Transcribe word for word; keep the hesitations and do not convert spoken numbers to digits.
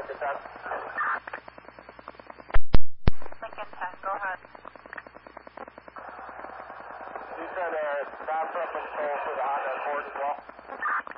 Lincoln ten. Lincoln ten, go ahead. You said uh, back up and pull for the Honda Accord as well?